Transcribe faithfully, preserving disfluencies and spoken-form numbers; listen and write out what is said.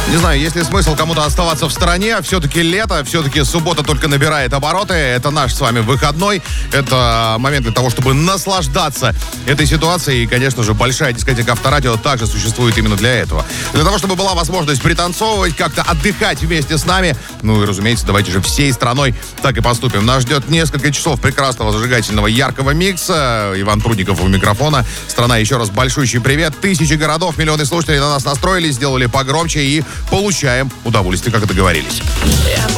Не знаю, есть ли смысл кому-то оставаться в стороне. Все-таки лето, все-таки суббота только набирает обороты. Это наш с вами выходной. Это момент для того, чтобы наслаждаться этой ситуацией. И, конечно же, большая дискотека Авторадио также существует именно для этого. Для того, чтобы была возможность пританцовывать, как-то отдыхать вместе с нами. Ну и, разумеется, давайте же всей страной так и поступим. Нас ждет несколько часов прекрасного, зажигательного, яркого микса. Иван Прудников у микрофона. Страна, еще раз большущий привет. Тысячи городов, миллионы слушателей на нас настроились, сделали погромче и получаем удовольствие, как и договорились.